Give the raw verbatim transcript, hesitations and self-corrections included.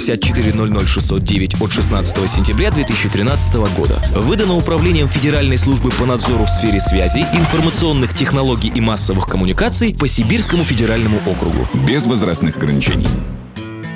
шестьдесят четыре ноль ноль шестьсот девять от шестнадцатого сентября две тысячи тринадцатого года. Выдано Управлением Федеральной службы по надзору в сфере связи, информационных технологий и массовых коммуникаций по Сибирскому федеральному округу. Без возрастных ограничений.